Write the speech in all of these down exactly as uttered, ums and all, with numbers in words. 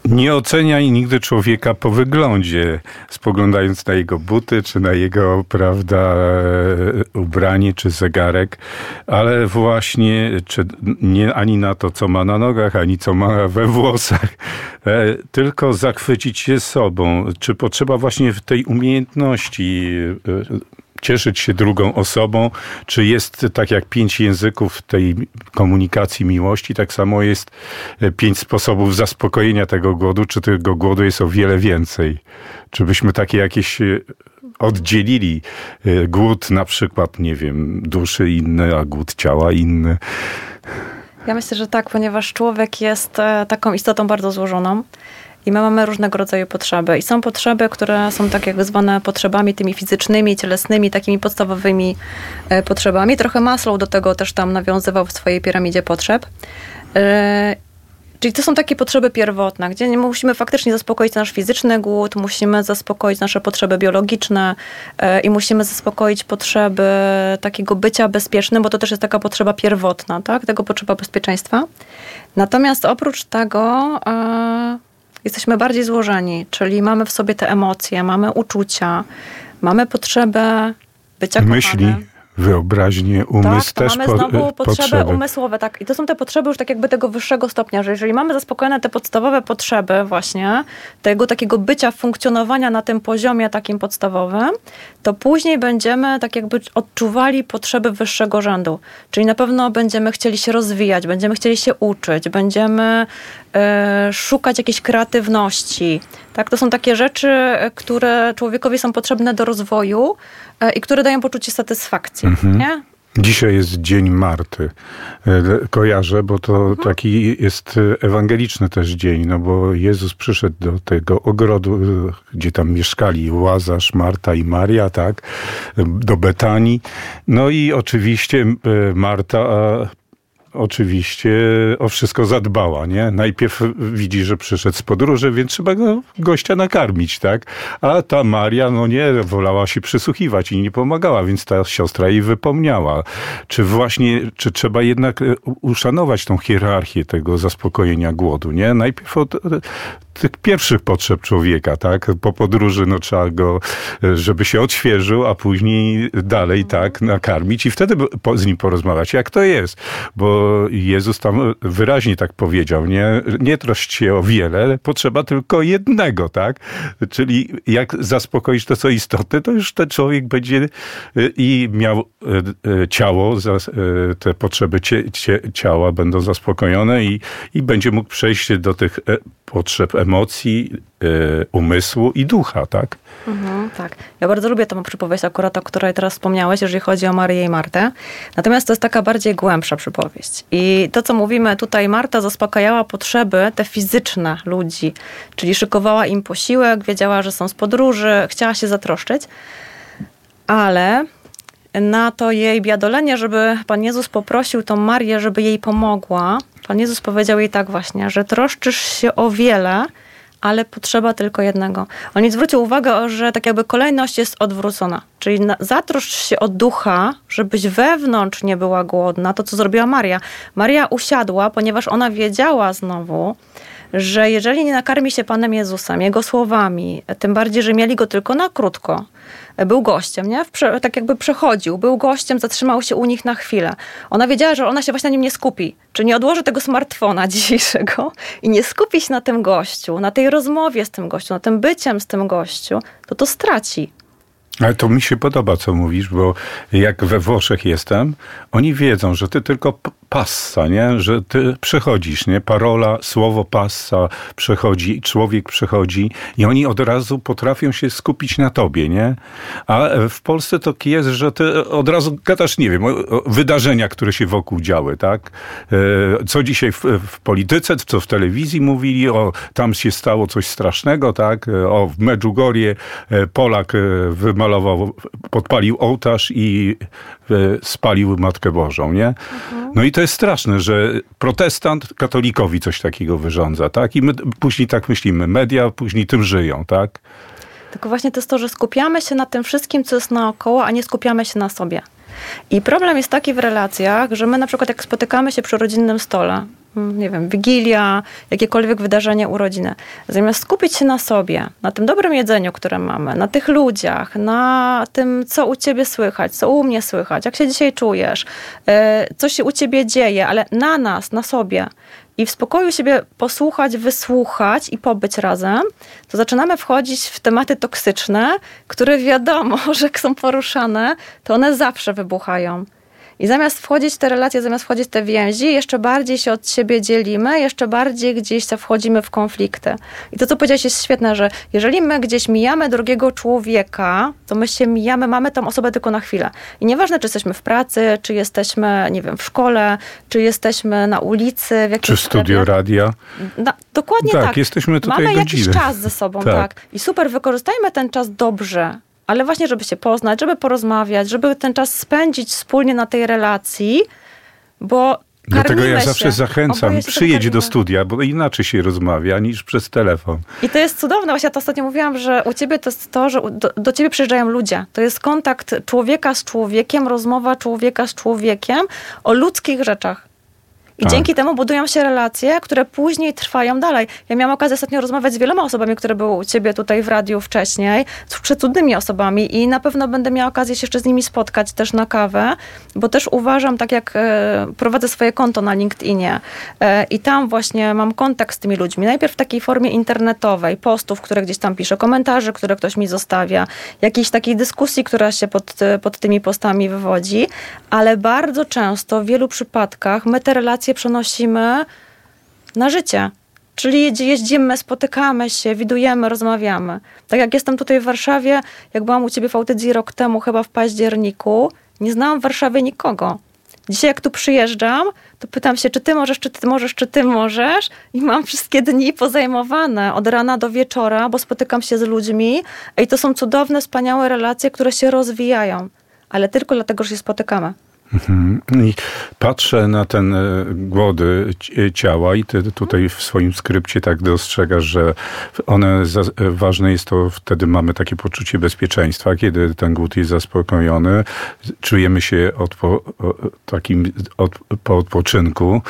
Nie oceniaj nigdy człowieka po wyglądzie, spoglądając na jego buty, czy na jego, prawda, ubranie, czy zegarek, ale właśnie czy nie ani na to, co ma na nogach, ani co ma we włosach, tylko zachwycić się sobą. Czy potrzeba właśnie w tej umiejętności cieszyć się drugą osobą, czy jest tak jak pięć języków tej komunikacji miłości, tak samo jest pięć sposobów zaspokojenia tego głodu, czy tego głodu jest o wiele więcej. Czy byśmy takie jakieś oddzielili głód na przykład, nie wiem, duszy inny, a głód ciała inny? Ja myślę, że tak, ponieważ człowiek jest taką istotą bardzo złożoną. I my mamy różnego rodzaju potrzeby. I są potrzeby, które są tak jakby zwane potrzebami tymi fizycznymi, cielesnymi, takimi podstawowymi e, potrzebami. Trochę Maslow do tego też tam nawiązywał w swojej piramidzie potrzeb. E, czyli to są takie potrzeby pierwotne, gdzie musimy faktycznie zaspokoić nasz fizyczny głód, musimy zaspokoić nasze potrzeby biologiczne e, i musimy zaspokoić potrzeby takiego bycia bezpiecznym, bo to też jest taka potrzeba pierwotna, tak? Tego potrzeba bezpieczeństwa. Natomiast oprócz tego e, jesteśmy bardziej złożeni, czyli mamy w sobie te emocje, mamy uczucia, mamy potrzebę bycia kochanym. Myśli, wyobraźnię, umysł tak, też mamy znowu po, potrzeby, potrzeby umysłowe. Tak. I to są te potrzeby już tak jakby tego wyższego stopnia, że jeżeli mamy zaspokojone te podstawowe potrzeby właśnie, tego takiego bycia, funkcjonowania na tym poziomie takim podstawowym, to później będziemy tak jakby odczuwali potrzeby wyższego rzędu. Czyli na pewno będziemy chcieli się rozwijać, będziemy chcieli się uczyć, będziemy y, szukać jakiejś kreatywności. Tak, to są takie rzeczy, które człowiekowi są potrzebne do rozwoju y, i które dają poczucie satysfakcji. Mhm. Nie? Dzisiaj jest Dzień Marty. Kojarzę, bo to mhm. taki jest ewangeliczny też dzień, no bo Jezus przyszedł do tego ogrodu, gdzie tam mieszkali Łazarz, Marta i Maria, tak, do Betanii. No i oczywiście Marta oczywiście o wszystko zadbała, nie? Najpierw widzi, że przyszedł z podróży, więc trzeba go, gościa nakarmić, tak? A ta Maria, no nie, wolała się przysłuchiwać i nie pomagała, więc ta siostra jej wypomniała. Czy właśnie, czy trzeba jednak uszanować tą hierarchię tego zaspokojenia głodu, nie? Najpierw od, od tych pierwszych potrzeb człowieka, tak? Po podróży, no trzeba go, żeby się odświeżył, a później dalej, tak, nakarmić i wtedy z nim porozmawiać. Jak to jest? Bo Jezus tam wyraźnie tak powiedział, nie, nie troszcz się o wiele, potrzeba tylko jednego, tak? Czyli jak zaspokoić to, co istotne, to już ten człowiek będzie i miał ciało, te potrzeby ciała będą zaspokojone i, i będzie mógł przejść do tych potrzeb emocji, umysłu i ducha, tak? Mhm, tak. Ja bardzo lubię tą przypowieść akurat, o której teraz wspomniałeś, jeżeli chodzi o Marię i Martę. Natomiast to jest taka bardziej głębsza przypowieść. I to, co mówimy tutaj, Marta zaspokajała potrzeby te fizyczne ludzi, czyli szykowała im posiłek, wiedziała, że są z podróży, chciała się zatroszczyć, ale na to jej biadolenie, żeby Pan Jezus poprosił tą Marię, żeby jej pomogła, Pan Jezus powiedział jej tak właśnie, że troszczysz się o wiele, ale potrzeba tylko jednego. On nie zwrócił uwagę, że tak jakby kolejność jest odwrócona. Czyli na, zatroszcz się o ducha, żebyś wewnątrz nie była głodna. To, co zrobiła Maria. Maria usiadła, ponieważ ona wiedziała znowu, że jeżeli nie nakarmi się Panem Jezusem, Jego słowami, tym bardziej, że mieli Go tylko na krótko, był gościem, nie? Prze, tak jakby przechodził, był gościem, zatrzymał się u nich na chwilę. Ona wiedziała, że ona się właśnie na nim nie skupi. Czy nie odłoży tego smartfona dzisiejszego i nie skupi się na tym gościu, na tej rozmowie z tym gościu, na tym byciem z tym gościu, to to straci. Ale to mi się podoba, co mówisz, bo jak we Włoszech jestem, oni wiedzą, że ty tylko passa, nie? Że ty przechodzisz, nie? Parola, słowo passa przechodzi, człowiek przechodzi i oni od razu potrafią się skupić na tobie, nie? A w Polsce to jest, że ty od razu gadasz, nie wiem, o, o wydarzenia, które się wokół działy, tak? Co dzisiaj w, w polityce, co w telewizji mówili, o tam się stało coś strasznego, tak? O w Medjugorje Polak wymalował, podpalił ołtarz i spalił Matkę Bożą, nie? Mhm. No i to jest straszne, że protestant katolikowi coś takiego wyrządza, tak? I my później tak myślimy, media później tym żyją, tak? Tylko właśnie to jest to, że skupiamy się na tym wszystkim, co jest naokoło, a nie skupiamy się na sobie. I problem jest taki w relacjach, że my na przykład jak spotykamy się przy rodzinnym stole nie wiem, wigilia, jakiekolwiek wydarzenie, urodziny. Zamiast skupić się na sobie, na tym dobrym jedzeniu, które mamy, na tych ludziach, na tym, co u ciebie słychać, co u mnie słychać, jak się dzisiaj czujesz, co się u ciebie dzieje, ale na nas, na sobie i w spokoju siebie posłuchać, wysłuchać i pobyć razem, to zaczynamy wchodzić w tematy toksyczne, które wiadomo, że jak są poruszane, to one zawsze wybuchają. I zamiast wchodzić w te relacje, zamiast wchodzić w te więzi, jeszcze bardziej się od siebie dzielimy, jeszcze bardziej gdzieś wchodzimy w konflikty. I to, co powiedziałeś, jest świetne, że jeżeli my gdzieś mijamy drugiego człowieka, to my się mijamy, mamy tą osobę tylko na chwilę. I nieważne, czy jesteśmy w pracy, czy jesteśmy, nie wiem, w szkole, czy jesteśmy na ulicy, w jakimś czy w studio radia. Na, dokładnie tak. Tak, jesteśmy tutaj mamy godziny. jakiś czas ze sobą, tak. tak. I super, wykorzystajmy ten czas dobrze. Ale właśnie, żeby się poznać, żeby porozmawiać, żeby ten czas spędzić wspólnie na tej relacji, bo dlatego ja zawsze się. zachęcam, przyjedź do studia, bo inaczej się rozmawia niż przez telefon. I to jest cudowne. Właśnie ja to ostatnio mówiłam, że u ciebie to jest to, że do, do ciebie przyjeżdżają ludzie. To jest kontakt człowieka z człowiekiem, rozmowa człowieka z człowiekiem o ludzkich rzeczach. I tak. dzięki temu budują się relacje, które później trwają dalej. Ja miałam okazję ostatnio rozmawiać z wieloma osobami, które były u ciebie tutaj w radiu wcześniej, z przecudnymi osobami i na pewno będę miała okazję się jeszcze z nimi spotkać też na kawę, bo też uważam, tak jak e, prowadzę swoje konto na LinkedInie e, i tam właśnie mam kontakt z tymi ludźmi. Najpierw w takiej formie internetowej, postów, które gdzieś tam piszę, komentarzy, które ktoś mi zostawia, jakiejś takiej dyskusji, która się pod, pod tymi postami wywodzi, ale bardzo często w wielu przypadkach my te relacje przenosimy na życie. Czyli jeździmy, spotykamy się, widujemy, rozmawiamy. Tak jak jestem tutaj w Warszawie, jak byłam u ciebie w audycji rok temu, chyba w październiku, nie znałam w Warszawie nikogo. Dzisiaj jak tu przyjeżdżam, to pytam się, czy ty możesz, czy ty możesz, czy ty możesz i mam wszystkie dni pozajmowane od rana do wieczora, bo spotykam się z ludźmi i to są cudowne, wspaniałe relacje, które się rozwijają, ale tylko dlatego, że się spotykamy. I patrzę na ten głody ciała i ty tutaj w swoim skrypcie tak dostrzegasz, że one, ważne jest to, wtedy mamy takie poczucie bezpieczeństwa, kiedy ten głód jest zaspokojony, czujemy się odpo, takim od, po odpoczynku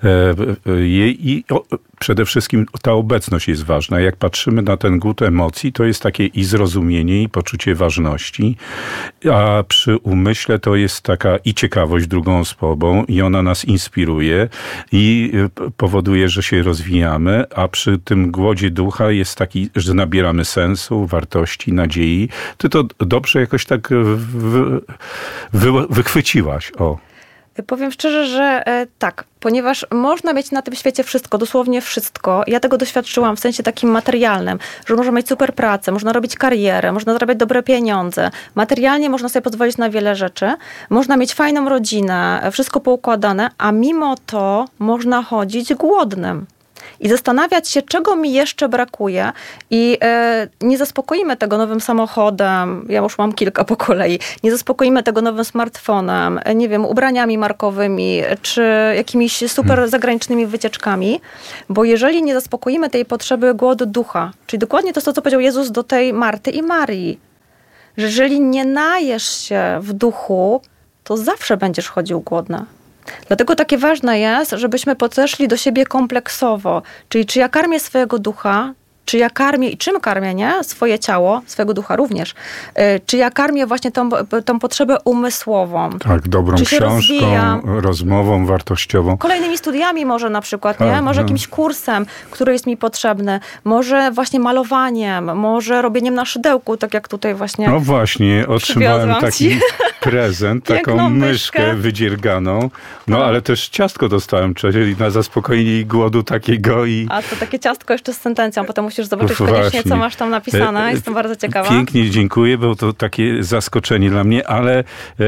i przede wszystkim ta obecność jest ważna. Jak patrzymy na ten głód emocji, to jest takie i zrozumienie, i poczucie ważności, a przy umyśle to jest taka i ciekawość drugą osobą i ona nas inspiruje i powoduje, że się rozwijamy, a przy tym głodzie ducha jest taki, że nabieramy sensu, wartości, nadziei. Ty to dobrze jakoś tak wy, wy, wychwyciłaś. O. Powiem szczerze, że e, tak, ponieważ można mieć na tym świecie wszystko, dosłownie wszystko. Ja tego doświadczyłam w sensie takim materialnym, że można mieć super pracę, można robić karierę, można zarabiać dobre pieniądze. Materialnie można sobie pozwolić na wiele rzeczy. Można mieć fajną rodzinę, wszystko poukładane, a mimo to można chodzić głodnym. I zastanawiać się, czego mi jeszcze brakuje i e, nie zaspokoimy tego nowym samochodem, ja już mam kilka po kolei, nie zaspokoimy tego nowym smartfonem, nie wiem, ubraniami markowymi, czy jakimiś super zagranicznymi wycieczkami, bo jeżeli nie zaspokoimy tej potrzeby głodu ducha, czyli dokładnie to, co powiedział Jezus do tej Marty i Marii, że jeżeli nie najesz się w duchu, to zawsze będziesz chodził głodny. Dlatego takie ważne jest, żebyśmy podeszli do siebie kompleksowo. Czyli czy ja karmię swojego ducha, czy ja karmię i czym karmię, nie? Swoje ciało, swojego ducha również. Czy ja karmię właśnie tą, tą potrzebę umysłową. Tak, dobrą książką, rozmową wartościową. Kolejnymi studiami może na przykład, nie? Może jakimś kursem, który jest mi potrzebny. Może właśnie malowaniem, może robieniem na szydełku, tak jak tutaj właśnie. No właśnie, otrzymałem taki ci. prezent, taką myszkę, myszkę wydzierganą. No, no ale też ciastko dostałem, czyli na zaspokojenie głodu takiego i... A to takie ciastko jeszcze z sentencją, potem musisz zobaczyć Właśnie. koniecznie, co masz tam napisane. Jestem bardzo ciekawa. Pięknie, dziękuję, było to takie zaskoczenie dla mnie, ale e,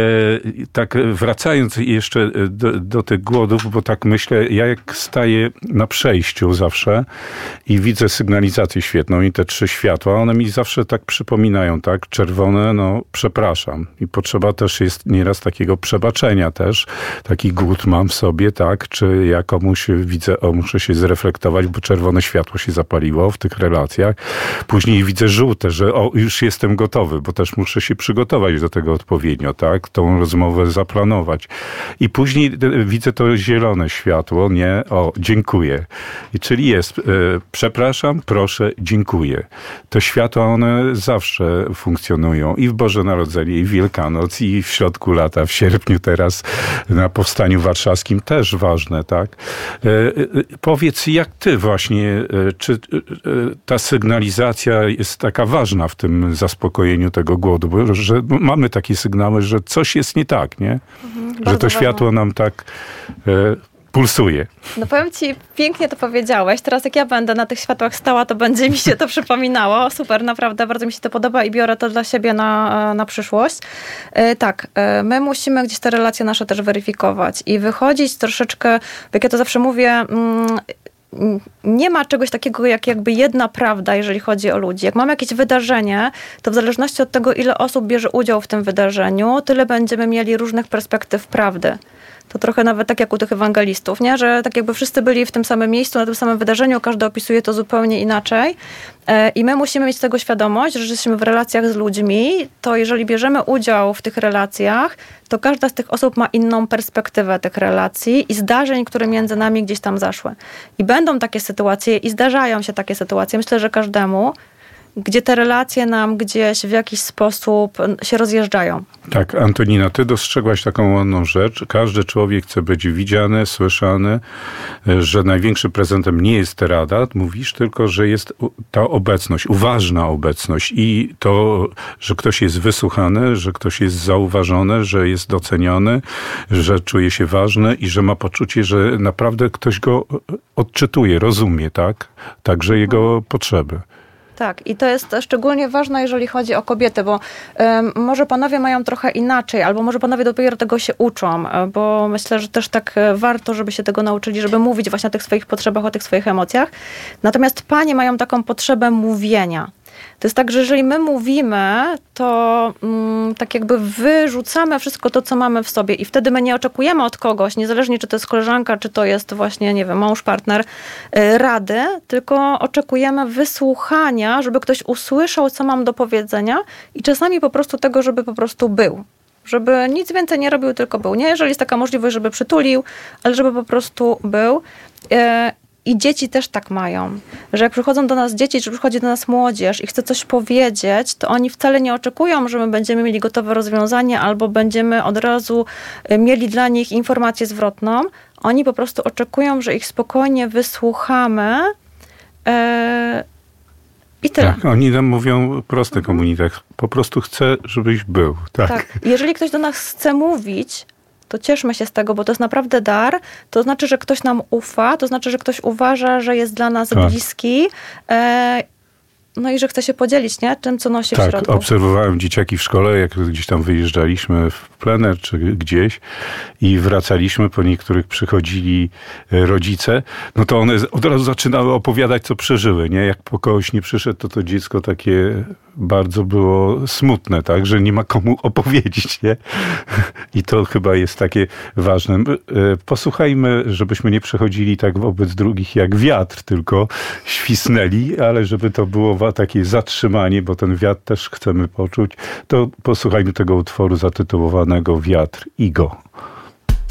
tak wracając jeszcze do, do tych głodów, bo tak myślę, ja jak staję na przejściu zawsze i widzę sygnalizację świetną i te trzy światła, one mi zawsze tak przypominają, tak? Czerwone, no przepraszam. I potrzeba też jest nieraz takiego przebaczenia też. Taki głód mam w sobie, tak? Czy ja komuś widzę, o muszę się zreflektować, bo czerwone światło się zapaliło w tych tych relacjach. Później widzę żółte, że o, już jestem gotowy, bo też muszę się przygotować do tego odpowiednio, tak? Tą rozmowę zaplanować. I później widzę to zielone światło, nie? O, dziękuję. I czyli jest, e, przepraszam, proszę, dziękuję. To światła, one zawsze funkcjonują i w Boże Narodzenie, i w Wielkanoc, i w środku lata, w sierpniu teraz na Powstaniu Warszawskim też ważne, tak? E, e, powiedz, jak ty właśnie, e, czy e, ta sygnalizacja jest taka ważna w tym zaspokojeniu tego głodu, bo że mamy takie sygnały, że coś jest nie tak, nie? Mhm, że to światło ważne. Nam tak e, pulsuje. No powiem ci, pięknie to powiedziałeś. Teraz jak ja będę na tych światłach stała, to będzie mi się to przypominało. Super, naprawdę, bardzo mi się to podoba i biorę to dla siebie na, na przyszłość. E, tak, e, my musimy gdzieś te relacje nasze też weryfikować i wychodzić troszeczkę, jak ja to zawsze mówię, mm, nie ma czegoś takiego jak jakby jedna prawda, jeżeli chodzi o ludzi. Jak mamy jakieś wydarzenie, to w zależności od tego, ile osób bierze udział w tym wydarzeniu, tyle będziemy mieli różnych perspektyw prawdy. To trochę nawet tak jak u tych ewangelistów, nie? Że tak jakby wszyscy byli w tym samym miejscu, na tym samym wydarzeniu, każdy opisuje to zupełnie inaczej. I my musimy mieć tego świadomość, że jesteśmy w relacjach z ludźmi, to jeżeli bierzemy udział w tych relacjach, to każda z tych osób ma inną perspektywę tych relacji i zdarzeń, które między nami gdzieś tam zaszły. I będą takie sytuacje i zdarzają się takie sytuacje, myślę, że każdemu, gdzie te relacje nam gdzieś w jakiś sposób się rozjeżdżają. Tak, Antonina, ty dostrzegłaś taką ładną rzecz. Każdy człowiek chce być widziany, słyszany, że największym prezentem nie jest rada, mówisz, tylko że jest ta obecność, uważna obecność i to, że ktoś jest wysłuchany, że ktoś jest zauważony, że jest doceniony, że czuje się ważny i że ma poczucie, że naprawdę ktoś go odczytuje, rozumie, tak? Także jego potrzeby. Tak, i to jest szczególnie ważne, jeżeli chodzi o kobiety, bo um, może panowie mają trochę inaczej, albo może panowie dopiero tego się uczą, bo myślę, że też tak warto, żeby się tego nauczyli, żeby mówić właśnie o tych swoich potrzebach, o tych swoich emocjach. Natomiast panie mają taką potrzebę mówienia. To jest tak, że jeżeli my mówimy, to mm, tak jakby wyrzucamy wszystko to, co mamy w sobie i wtedy my nie oczekujemy od kogoś, niezależnie czy to jest koleżanka, czy to jest właśnie, nie wiem, mąż, partner, yy, rady, tylko oczekujemy wysłuchania, żeby ktoś usłyszał, co mam do powiedzenia i czasami po prostu tego, żeby po prostu był. Żeby nic więcej nie robił, tylko był. Nie, jeżeli jest taka możliwość, żeby przytulił, ale żeby po prostu był. Yy, I dzieci też tak mają, że jak przychodzą do nas dzieci, czy przychodzi do nas młodzież i chce coś powiedzieć, to oni wcale nie oczekują, że my będziemy mieli gotowe rozwiązanie albo będziemy od razu mieli dla nich informację zwrotną. Oni po prostu oczekują, że ich spokojnie wysłuchamy yy, i tyle. Tak, oni nam mówią prosty komunikat. Po prostu chcę, żebyś był. Tak. tak. Jeżeli ktoś do nas chce mówić, to cieszmy się z tego, bo to jest naprawdę dar. To znaczy, że ktoś nam ufa, to znaczy, że ktoś uważa, że jest dla nas tak. bliski. E, no i że chce się podzielić, nie? Tym, co nosi tak, w środku. Tak, obserwowałem dzieciaki w szkole, jak gdzieś tam wyjeżdżaliśmy w plener czy gdzieś i wracaliśmy, po niektórych przychodzili rodzice, no to one od razu zaczynały opowiadać, co przeżyły, nie? Jak po kogoś nie przyszedł, to to dziecko takie bardzo było smutne, tak? Że nie ma komu opowiedzieć, nie? I to chyba jest takie ważne. Posłuchajmy, żebyśmy nie przechodzili tak wobec drugich jak wiatr, tylko świsnęli, ale żeby to było takie zatrzymanie, bo ten wiatr też chcemy poczuć, to posłuchajmy tego utworu zatytułowanego Wiatr Igo.